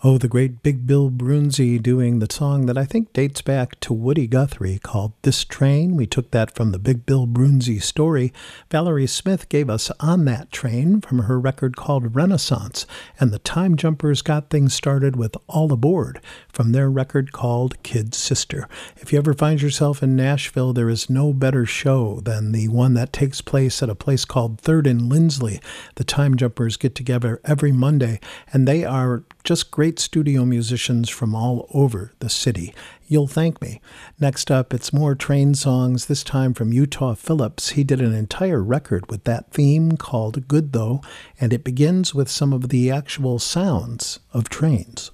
Oh, the great Big Bill Broonzy doing the song that I think dates back to Woody Guthrie called This Train. We took that from the Big Bill Broonzy story. Valerie Smith gave us On That Train from her record called Renaissance. And the Time Jumpers got things started with All Aboard from their record called Kid Sister. If you ever find yourself in Nashville, there is no better show than the one that takes place at a place called Third and Lindsley. The Time Jumpers get together every Monday, and they are just great studio musicians from all over the city. You'll thank me. Next up, it's more train songs, this time from Utah Phillips. He did an entire record with that theme called Good Though, and it begins with some of the actual sounds of trains.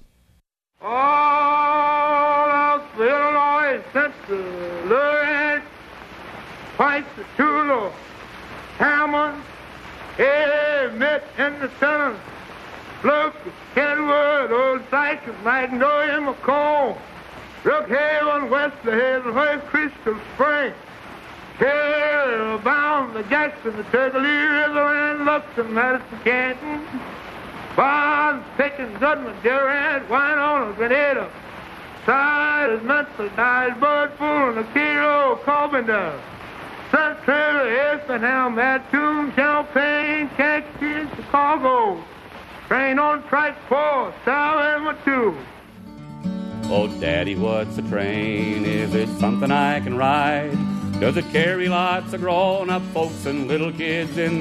All of Illinois, Central, Lawrence, White, Tula, Hammond, met in the center. Look, Kenwood, Old Cycle, Magnolia, McComb, Brookhaven, Wesley Haven, West Crystal Spring, Carroll, Bound, the Jackson, the Turkey River, and Luxon, Madison, Canton, Bonds, Pickens, Goodman, Durant, Winona, Grenada, Side, Memphis, Nice, Birdpool, and Akiro, Carbondale, Central, Effingham, Mattoon, Champaign, Kankakee, Chicago. Train on track 4, Salem 2. Oh, Daddy, what's a train? Is it something I can ride? Does it carry lots of grown-up folks and little kids in